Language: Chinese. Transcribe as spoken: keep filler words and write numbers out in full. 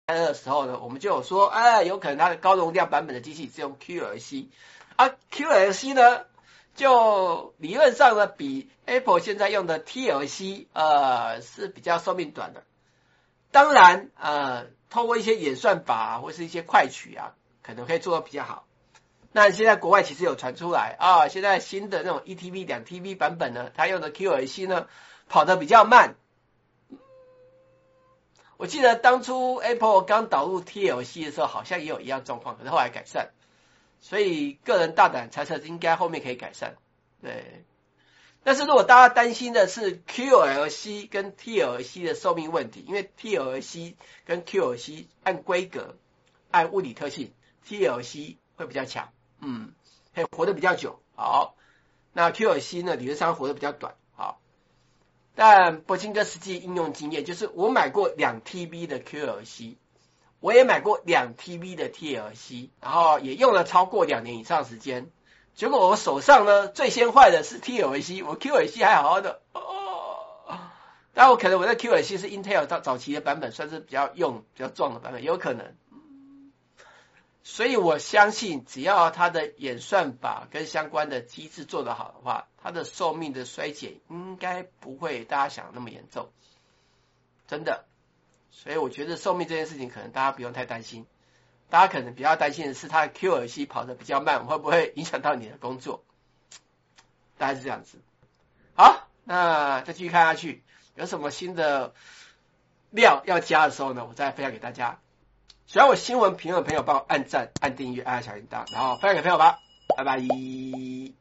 的时候呢，我们就有说，哎，有可能它的高容量版本的机器是用 Q L C， 啊 Q L C 呢，就理论上呢，比 Apple 现在用的 T L C 呃是比较寿命短的。当然，呃，透过一些演算法啊，或是一些快取啊，可能可以做得比较好。那现在国外其实有传出来啊，现在新的那种 一 T B、两 T B 版本呢，它用的 Q L C 呢，跑得比较慢。我记得当初 Apple 刚导入 T L C 的时候，好像也有一样状况，可是后来改善。所以个人大胆猜测，应该后面可以改善。对。但是如果大家担心的是 Q L C 跟 T L C 的寿命问题，因为 T L C 跟 Q L C 按规格、按物理特性 ，T L C 会比较强，嗯，可以活得比较久。好，那 Q L C 呢，理论上活得比较短。好，但铂金哥实际应用经验就是我买过两 T B 的 Q L C， 我也买过两 T B 的 T L C， 然后也用了超过两年以上时间。结果我手上呢最先坏的是 T L C， 我 Q L C 还好好的，哦，但我可能我的 Q L C 是 Intel 早早期的版本，算是比较用比较壮的版本，有可能。所以我相信，只要它的演算法跟相关的机制做得好的话，它的寿命的衰减应该不会大家想的那么严重，真的。所以我觉得寿命这件事情可能大家不用太担心。大家可能比较担心的是它的 Q L C 跑得比较慢，会不会影响到你的工作？大概是这样子。好，那再继续看下去，有什么新的料要加的时候呢，我再分享给大家。喜欢我新闻评论的朋友，帮我按赞、按订阅、按小铃铛，然后分享给朋友吧。拜拜。